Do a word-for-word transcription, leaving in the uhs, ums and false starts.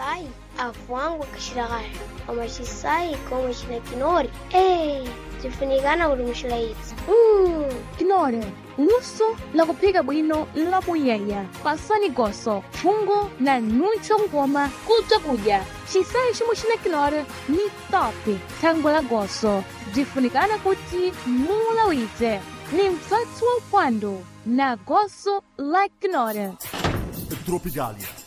Ai, avô wangu akashiragaya wamachisai koma china kinori eh tifunikana kuti muchilaitsa Mm, Kinore, luso la kuphika bwino la muyaya pasani goso fungo na nuncho ngoma kuja kuja chisai chimwe china Kinore ni topi tango la goso bzifunikana kuti mulawidze ni mfatsi wa uphwando na goso la Kinore. Tropicalia.